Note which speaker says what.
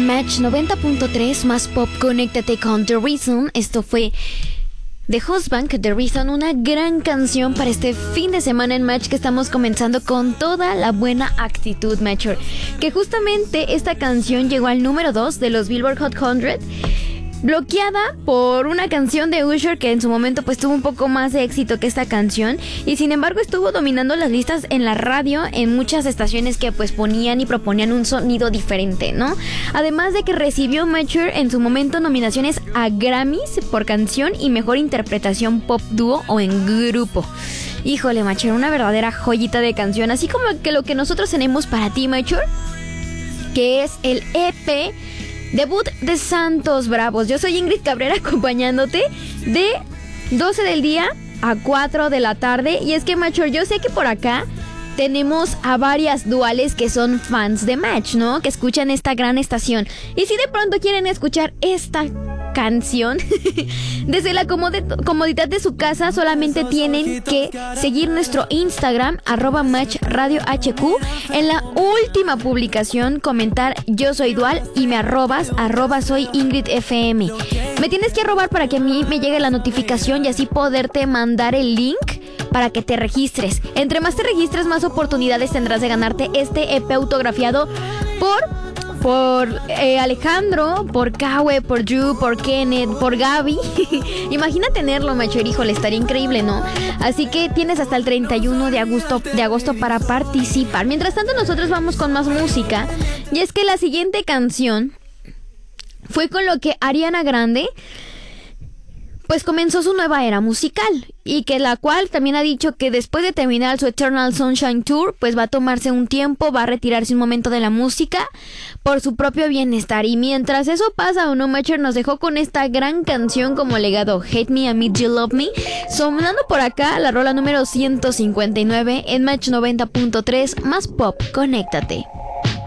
Speaker 1: Match 90.3 más pop, conéctate con The Reason. Esto fue The Husband, The Reason, una gran canción para este fin de semana en Match que estamos comenzando con toda la buena actitud, Matcher. Que justamente esta canción llegó al número 2 de los Billboard Hot 100, bloqueada por una canción de Usher que en su momento pues tuvo un poco más de éxito que esta canción, y sin embargo estuvo dominando las listas en la radio en muchas estaciones que pues ponían y proponían un sonido diferente, ¿no? Además de que recibió Matcher en su momento nominaciones a Grammys por canción y mejor interpretación pop dúo o en grupo. Híjole, Matcher, una verdadera joyita de canción, así como que lo que nosotros tenemos para ti, Matcher, que es el EP debut de Santos Bravos. Yo soy Ingrid Cabrera, acompañándote de 12 del día a 4 de la tarde. Y es que, Macho, yo sé que por acá tenemos a varias duales que son fans de Match, ¿no? Que escuchan esta gran estación. Y si de pronto quieren escuchar esta canción desde la comodidad de su casa, solamente tienen que seguir nuestro Instagram @MatchRadioHQ. En la última publicación comentar yo soy dual y me arrobas @soy IngridFM. Me tienes que arrobar para que a mí me llegue la notificación y así poderte mandar el link para que te registres. Entre más te registres, más oportunidades tendrás de ganarte este EP autografiado por Alejandro, por Kawe, por Drew, por Kenneth, por Gaby. Imagina tenerlo, Macho, híjole, estaría increíble, ¿no? Así que tienes hasta el 31 de agosto para participar. Mientras tanto, nosotros vamos con más música. Y es que la siguiente canción fue con lo que Ariana Grande pues comenzó su nueva era musical, y que la cual también ha dicho que después de terminar su Eternal Sunshine Tour, pues va a tomarse un tiempo, va a retirarse un momento de la música por su propio bienestar. Y mientras eso pasa, Uno Matcher nos dejó con esta gran canción como legado, Hate Me, Admit You Love Me, sonando por acá la rola número 159 en Match 90.3 más pop, conéctate.